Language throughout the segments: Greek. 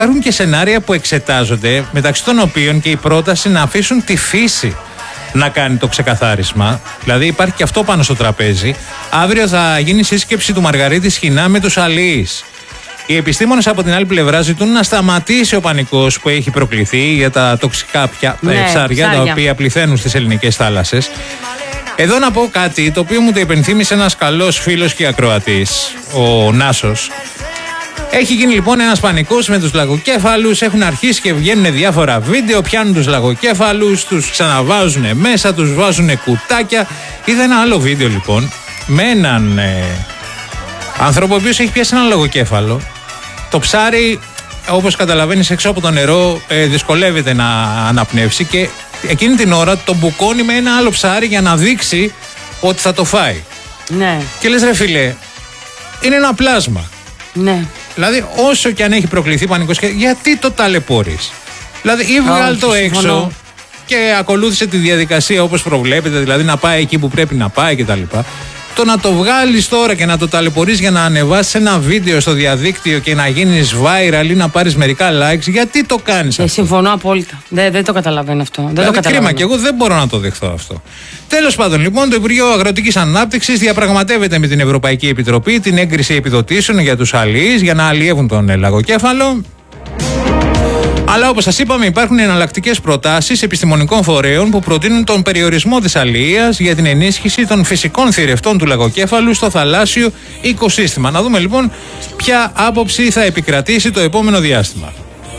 Υπάρχουν και σενάρια που εξετάζονται, μεταξύ των οποίων και η πρόταση να αφήσουν τη φύση να κάνει το ξεκαθάρισμα. Δηλαδή υπάρχει και αυτό πάνω στο τραπέζι. Αύριο θα γίνει σύσκεψη του Μαργαρίτη Σχοινά με τους αλλοίς. Οι επιστήμονες από την άλλη πλευρά ζητούν να σταματήσει ο πανικός που έχει προκληθεί για τα τοξικά ψάρια τα οποία πληθαίνουν στις ελληνικές θάλασσες. Εδώ να πω κάτι το οποίο μου το υπενθύμησε ένας καλός φίλος και ακροατής, ο Νάσος. Έχει γίνει λοιπόν ένας πανικός με τους λαγοκέφαλους, έχουν αρχίσει και βγαίνουν διάφορα βίντεο, πιάνουν τους λαγοκέφαλους, τους ξαναβάζουν μέσα, τους βάζουν κουτάκια. Είδα ένα άλλο βίντεο λοιπόν με έναν άνθρωπο ο οποίος έχει πιάσει ένα λαγοκέφαλο. Το ψάρι, όπως καταλαβαίνεις, έξω από το νερό δυσκολεύεται να αναπνεύσει και εκείνη την ώρα τον μπουκώνει με ένα άλλο ψάρι για να δείξει ότι θα το φάει. Ναι. Και λες ρε φίλε, είναι ένα πλάσμα. Ναι. Δηλαδή, όσο και αν έχει προκληθεί πανικός, γιατί το ταλαιπωρείς? Δηλαδή, ή βγάλ' το έξω και ακολούθησε τη διαδικασία όπως προβλέπεται, δηλαδή να πάει εκεί που πρέπει να πάει κτλ. Το να το βγάλεις τώρα και να το ταλαιπωρείς για να ανεβάσεις ένα βίντεο στο διαδίκτυο και να γίνεις viral ή να πάρεις μερικά likes, γιατί το κάνεις αυτό? Συμφωνώ απόλυτα. Δεν το καταλαβαίνω αυτό. Δηλαδή, κρίμα, και εγώ δεν μπορώ να το δεχθώ αυτό. Τέλος πάντων, λοιπόν, το Υπουργείο Αγροτικής Ανάπτυξης διαπραγματεύεται με την Ευρωπαϊκή Επιτροπή την έγκριση επιδοτήσεων για τους αλλοίς για να αλλιεύουν τον λαγοκέφαλο. Αλλά όπως σας είπαμε, υπάρχουν εναλλακτικές προτάσεις επιστημονικών φορέων που προτείνουν τον περιορισμό της αλληλείας για την ενίσχυση των φυσικών θηρευτών του λαγοκέφαλου στο θαλάσσιο οικοσύστημα. Να δούμε λοιπόν ποια άποψη θα επικρατήσει το επόμενο διάστημα.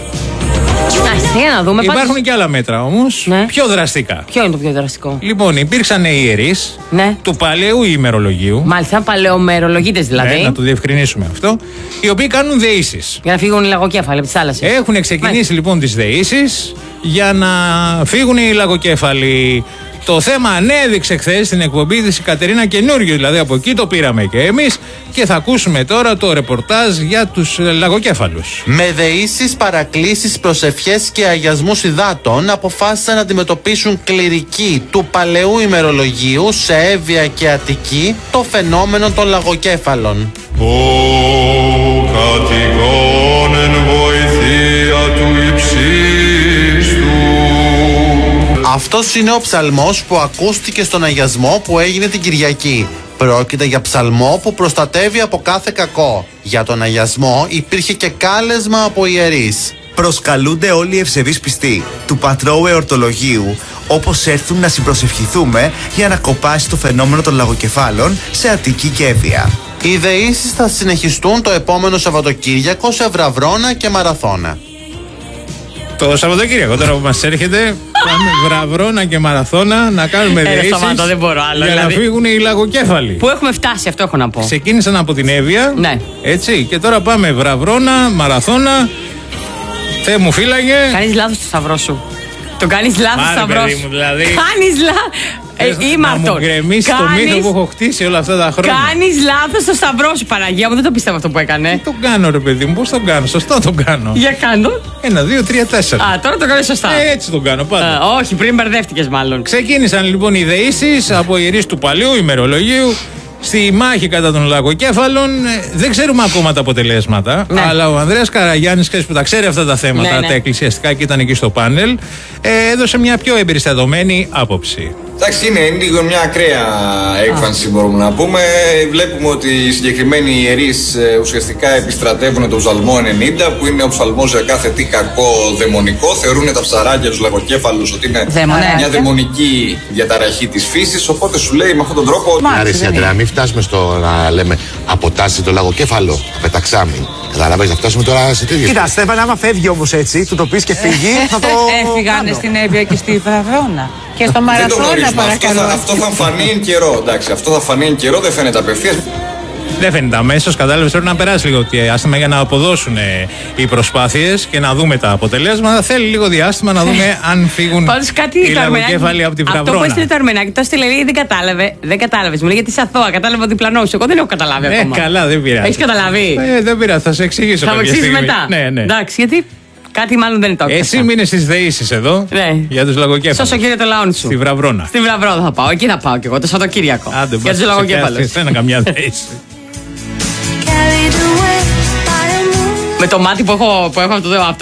Να δούμε, υπάρχουν και άλλα μέτρα όμως, πιο δραστικά. Ποιο είναι το πιο δραστικό? Λοιπόν, υπήρξαν ιερείς του παλαιού ημερολογίου. Μάλιστα, παλαιομερολογίτες δηλαδή. Να το διευκρινίσουμε αυτό. Οι οποίοι κάνουν δεήσεις. Για να φύγουν οι λαγοκέφαλοι από τις θάλασσες. Έχουν ξεκινήσει λοιπόν τις δεήσεις για να φύγουν οι λαγοκέφαλοι. Το θέμα ανέδειξε χθες στην εκπομπή της η Κατερίνα Καινούριου, δηλαδή από εκεί το πήραμε και εμείς και θα ακούσουμε τώρα το ρεπορτάζ για τους λαγοκέφαλους. Με δεήσεις, παρακλήσεις, προσευχές και αγιασμούς υδάτων αποφάσισαν να αντιμετωπίσουν κληρικοί του παλαιού ημερολογίου σε Εύβοια και Αττική το φαινόμενο των λαγοκέφαλων. Αυτός είναι ο ψαλμός που ακούστηκε στον αγιασμό που έγινε την Κυριακή. Πρόκειται για ψαλμό που προστατεύει από κάθε κακό. Για τον αγιασμό υπήρχε και κάλεσμα από ιερείς. Προσκαλούνται όλοι οι ευσεβείς πιστοί του πατρώου εορτολογίου, όπως έρθουν να συμπροσευχηθούμε για να κοπάσει το φαινόμενο των λαγοκεφάλων σε Αττική και Εύβοια. Οι δεήσεις θα συνεχιστούν το επόμενο Σαββατοκύριακο σε Βραβρώνα και Μαραθώνα. Το Σαββατοκύριακο τώρα που μας έρχεται, πάμε Βραβρώνα και Μαραθώνα να κάνουμε δεήσεις για να φύγουν οι λαγοκέφαλοι. Πού έχουμε φτάσει, αυτό έχω να πω. Ξεκίνησαν από την Εύβοια, έτσι, και τώρα πάμε Βραβρώνα, Μαραθώνα. Θεέ μου φύλαγε. Κάνεις λάθος το σταυρό σου. Το κάνεις λάθος το σταυρό σου. Δηλαδή. Κάνεις λάθος. Να μου γκρεμίσει το μύθο που έχω χτίσει όλα αυτά τα χρόνια. Κάνεις λάθος το σταυρό σου, Παναγία μου, δεν το πίστευα αυτό που έκανε. Τι τον κάνω, ρε παιδί μου, πώς τον κάνω? Σωστά τον κάνω. Για κάνω. 1, 2, 3, 4. Α, τώρα το κάνεις σωστά. Έτσι τον κάνω πάντα. Όχι, πριν μπερδεύτηκες μάλλον. Ξεκίνησαν λοιπόν οι δεήσεις από ιερείς του παλαιού ημερολογίου στη μάχη κατά των λαγοκέφαλων. Δεν ξέρουμε ακόμα τα αποτελέσματα. Αλλά ο Ανδρέας Καραγιάννης, που τα ξέρει αυτά τα θέματα, τα εκκλησιαστικά, και ήταν εκεί στο πάνελ, έδωσε μια πιο εμπεριστατωμένη άποψη. Εντάξει, είναι λίγο μια ακραία έκφανση, μπορούμε να πούμε. Βλέπουμε ότι οι συγκεκριμένοι ιερείς ουσιαστικά επιστρατεύουν τον ψαλμό 90, που είναι ο ψαλμός για κάθε τι κακό δαιμονικό. Θεωρούν τα ψαράκια, τους λαγοκέφαλους, ότι είναι μια δαιμονική διαταραχή της φύσης. Οπότε σου λέει με αυτόν τον τρόπο. Άρεσε, Αντρέα, μην φτάσουμε στο να λέμε αποτάσσει το λαγοκέφαλο, πεταξάμι. Καταλαβαίνεις, να φτάσουμε τώρα σε τέτοιο. Κοίτα, Στέφανε, άμα φεύγει όμως έτσι, του το πεις και φύγει, θα το. Έφυγανε στην Εύβοια και στη Βραβρώνα. Και στο Μαραθώνα, παρακαλώ. Αυτό θα φανεί εν καιρό. Εντάξει, αυτό θα φανεί εν καιρό, δεν φαίνεται απευθείας. Δεν φαίνεται αμέσως, κατάλαβες, πρέπει να περάσει λίγο διάστημα για να αποδώσουν οι προσπάθειες και να δούμε τα αποτελέσματα. Θέλει λίγο διάστημα να δούμε αν φύγουν οι λαγοκέφαλοι από την Βραβρώνα. Αυτό που έστειλε το Αρμενάκι, το έστειλε, λέει, δεν κατάλαβε. Δεν κατάλαβες. Μου λέει γιατί είσαι αθώα, κατάλαβε ο διπλανός σου. Εγώ δεν έχω καταλάβει ακόμα. Καλά, δεν πειράζει. Έχεις καταλάβει? Δεν πειράζει, θα σε εξηγήσω. Θα μου εξηγήσεις μετά. Ναι. Εντάξει, γιατί κάτι μάλλον δεν είναι το. Εσύ μείνε στις δεήσεις εδώ για τους λαγοκέφαλους. Σώσο κύριε το λαόν σου. Στη Βραβρώνα. Στη Βραβρώνα θα πάω, εκεί θα πάω κι εγώ το Σαββατοκύριακο. Για τους λαγοκέφαλους. Δεν είναι καμιά θέση. Με το μάτι που έχω αυτό